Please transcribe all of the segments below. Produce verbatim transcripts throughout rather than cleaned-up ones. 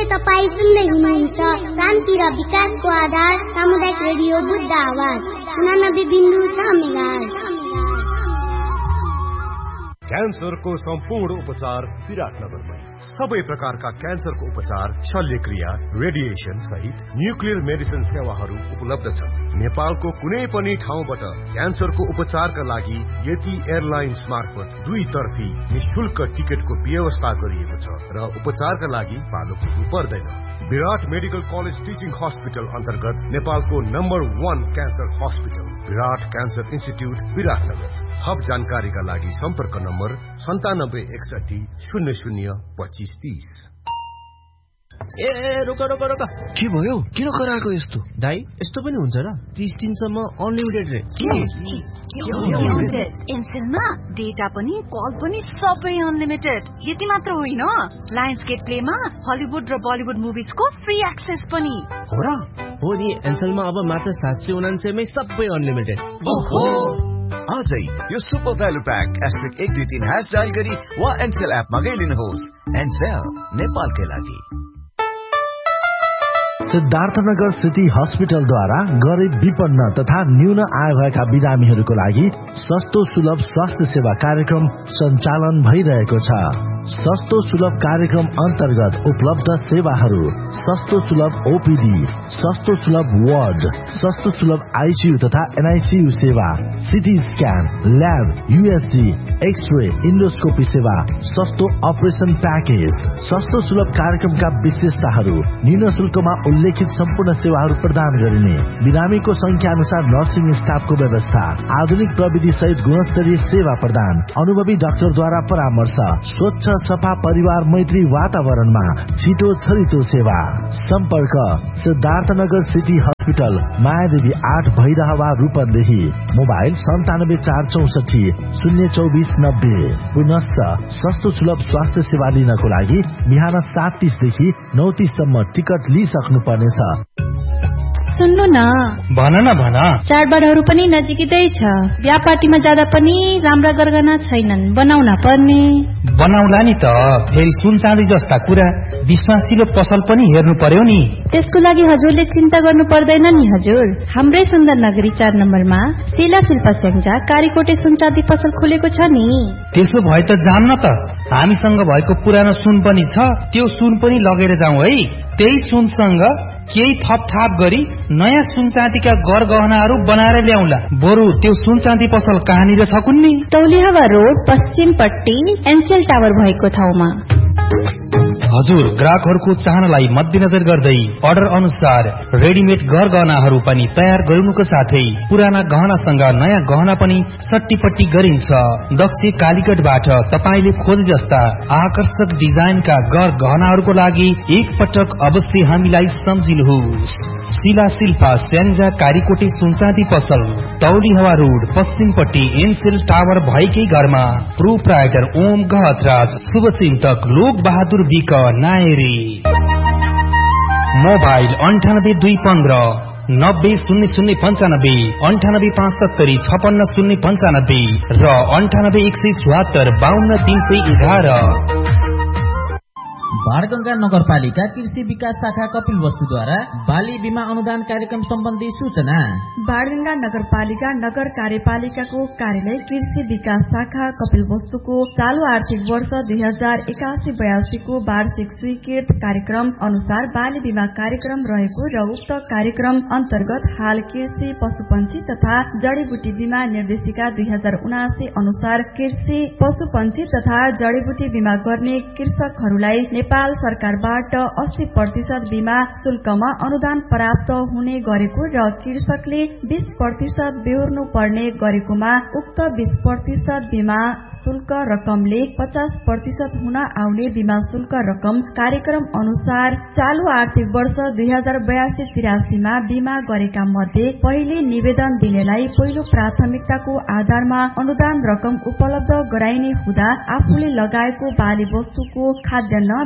तपाईँ सुन्दै हुनुहुन्छ शान्ति र विकासको आधार सामुदायिक रेडियो बुद्ध आवाज उनानब्बे बिन्दु छ मेगाहर्ज। क्यान्सरको सम्पूर्ण उपचार विराटनगरमै। सबै प्रकारका क्यान्सरको उपचार, शल्यक्रिया, रेडिएसन सहित न्युक्लियर मेडिसिन सेवाहरू उपलब्ध छन्। नेपालको कुनै पनि ठाउँबाट क्यान्सरको उपचारका लागि यति एयरलाइन्स मार्फत दुई तर्फी निशुल्क टिकटको व्यवस्था गरिएको छ र उपचारका लागि पालो पुग्नु पर्दैन। विराट मेडिकल कलेज टिचिङ हस्पिटल अन्तर्गत नेपालको नम्बर वान क्यान्सर हस्पिटल विराट क्यान्सर इन्स्टिट्युट विराटनगर। थप जानकारीका लागि सम्पर्क नम्बर सन्तानब्बे एकसठी शून्य शून्य पच्चिस तीस। ए रोक रोक रोक के भयो? किन कराएको यस्तो? दाइ यस्तो पनि हुन्छ र? तीस दिनसम्म अनलिमिटेड रे। एनसेलमा डेटा पनि कल पनि सबै अनलिमिटेड। यति मात्र होइन, लायन्स गेट प्लेमा हलिउड र बलिउड मुभिजको फ्री एक्सेस पनि हो र? हो नि, एनसेलमा अब मात्र सात सय उनान्सयमै सबै अनलिमिटेड। ओहो, आजै यो सुपर भ्यालु प्याक एस्ट्रिक एक दुई तीन ह्यास डायल गरी वा एनसेल एप मा गइलिनुहोस्। एनसेल नेपालकै लागि। सिद्धार्थनगर सिटी हस्पिटलद्वारा गरिब विपन्न तथा न्यून आय भएका बिरामीहरूको लागि सस्तो सुलभ स्वास्थ्य सेवा कार्यक्रम सञ्चालन भइरहेको छ। सस्तो सुलभ कार्यक्रम अन्तर्गत उपलब्ध सेवाहरू: सस्तो सुलभ ओपीडी, सस्तो सुलभ वार्ड, सस्तो सुलभ आईसीयू तथा एनआईसीयू सेवा, CT scan, lab, USG, x-ray, endoscopy सेवा, सस्तो अपरेसन प्याकेज। सस्तो सुलभ कार्यक्रमका विशेषताहरू: न्यून शुल्कमा उल्लेखित सम्पूर्ण सेवाहरू प्रदान गरिने, बिरामीको संख्या अनुसार नर्सिङ स्टाफको व्यवस्था, आधुनिक प्रविधि सहित गुणस्तरीय सेवा प्रदान, अनुभवी डाक्टरद्वारा परामर्श, स्वच्छ सफा परिवार मैत्री वातावरणमा छिटो छरितो सेवा। सम्पर्क सिद्धार्थनगर सिटी हस्पिटल, मायादेवी आठ भैरहवा रूपन्देही। मोबाइल सन्तानब्बे चार चौसठी शून्य चौबिस नब्बे। पुनश्च सस्तो सुलभ स्वास्थ्य सेवा लिनको लागि बिहान सात तीसदेखि नौ तीससम्म टिकट लिइसक्नु पर्नेछ। सुन्नु न, भन न भन। चाडबाडहरू पनि नजिकै छ। बिहा पार्टीमा जाँदा पनि राम्रा गरगहना छैनन्, बनाउन पर्ने। बनाउला नि त, फेरि सुन चाँदी जस्ता कुरा विश्वासिलो पसल पनि हेर्नु पर्यो नि। त्यसको लागि हजुरले चिन्ता गर्नु पर्दैन नि हजुर। हाम्रै सुन्दर नगरी चार नम्बरमा शिला शिल्पा स्याङ्जा कारीकोटे सुन चाँदी पसल खोलेको छ नि। त्यसो भए त जाम न त, हामीसँग भएको पुरानो सुन पनि छ, त्यो सुन पनि लगेर जाउँ है। त्यही सुनसँग केही थप थाप गरी नयाँ सुन चाँदीका गर गहनाहरू बनाएर ल्याउला। बरु त्यो सुन चाँदी पसल कहाँनिर छ कुन्नी? तौलिहावा रोड पश्चिमपट्टि एनसेल टावर भएको ठाउँमा। हजुर, ग्राहकहरूको चाहनालाई मध्यनजर गर्दै अर्डर अनुसार रेडिमेड गर गहनाहरू पनि तयार गराउनुको साथै पुराना गहनासँग नयाँ गहना पनि सट्टीपट्टी गरिन्छ। दक्ष कालीगढबाट तपाईले खोजे जस्ता आकर्षक डिजाइनका गर गहनाहरूको लागि एक पटक अवश्य हामीलाई सम्झिनुहोस्। शिला शिल्पा स्याङ्जा कारीकोटे सुनचाँदी पसल, तौलिहावा रोड पश्चिमपट्टि एनसेल टावर भएकै घरमा। प्रोप्राइटर ओम गहतराज, शुभचिन्तक लोक बहादुर विक नायरी। मोबाइल अन्ठानब्बे दुई पन्ध्र नब्बे शून्य शून्य पञ्चानब्बे, अन्ठानब्बे पाँच सत्तरी छपन्न शून्य पञ्चानब्बे र अन्ठानब्बे एक सय चौहत्तर बाहन्न तीन सय एघार। बाणगंगा नगरपालिका कृषि विकास शाखा कपिल वस्तुद्वारा बाली बीमा अनुदान कार्यक्रम सम्बन्धी सूचना। बाणगंगा नगरपालिका नगर कार्यपालिकाको कार्यालय कृषि विकास शाखा कपिल वस्तुको चालू आर्थिक वर्ष दुई हजार एकासी बयासी को वार्षिक स्वीकृत कार्यक्रम अनुसार बाली बीमा कार्यक्रम रहेको र उक्त कार्यक्रम अन्तर्गत हाल कृषि पशुपन्छी तथा जडीबुटी बीमा निर्देशिका दुई हजार उनासी अनुसार कृषि पशुपन्छी तथा जडीबुटी बीमा गर्ने कृषकहरूलाई नेपाल सरकारबाट अस्सी प्रतिशत बीमा शुल्कमा अनुदान प्राप्त हुने गरेको र कृषकले बीस प्रतिशत बेहोर्नु पर्ने गरेकोमा उक्त बीस प्रतिशत बीमा शुल्क रकमले पचास प्रतिशत हुन आउने बीमा शुल्क रकम कार्यक्रम अनुसार चालू आर्थिक वर्ष दुई हजार बयासी तिरासीमा बीमा गरेका मध्ये पहिले निवेदन दिनेलाई पहिलो प्राथमिकताको आधारमा अनुदान रकम उपलब्ध गराइने हुँदा आफूले लगाएको बाली वस्तुको खाद्यान्न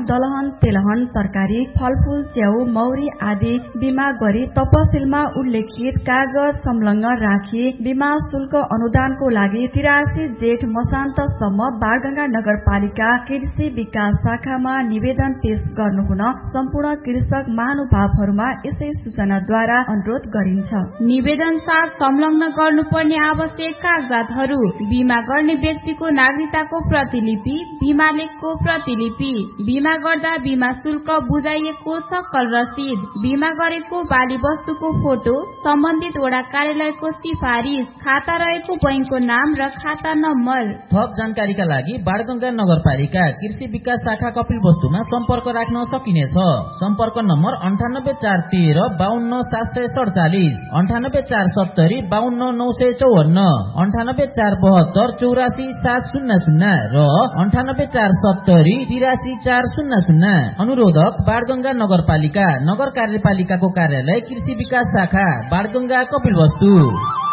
दलहन तेलहन तरकारी फलफूल च्याउ मौरी आदि बीमा गरी तपसिलमा उल्लेखित कागज संलग्न राखी बीमा शुल्क अनुदानको लागि तिरासी जेठ मसान्तसम्म बाणगंगा नगरपालिका कृषि विकास शाखामा निवेदन पेश गर्नुहुन सम्पूर्ण कृषक महानुभावहरूमा यसै सूचनाद्वारा अनुरोध गरिन्छ। निवेदन साथ संलग्न गर्नुपर्ने आवश्यक कागजातहरू बीमा गर्ने व्यक्तिको नागरिकताको प्रतिलिपि, बीमा लेखको प्रतिलिपि, बीमा गर्दा बीमा शुल्क बुझाइएको सक्कल रसिद, बीमा गरेको बाली वस्तुको फोटो, सम्बन्धित वडा कार्यालयको सिफारिस, खाता रहेको बैंकको नाम र खाता नम्बर। थप जानकारीका लागि बाणगंगा नगरपालिका कृषि विकास शाखा कपिलवस्तुमा सम्पर्क राख्न सकिनेछ। सम्पर्क नम्बर अन्ठानब्बे चार तेह्र बाहन्न सात सय सडचालिस, अन्ठानब्बे चार सत्तरी बाहन्न नौ सय चौवन्न, अन्ठानब्बे चार बहत्तर चौरासी सात शून्य शून्य र अन्ठानब्बे चार सत्तरी तिरासी चार शून्य शून्य। अनुरोधक बाणगंगा नगरपालिका नगर कार्यपालिकाको कार्यालय कृषि विकास शाखा बाणगंगा कपिलवस्तु।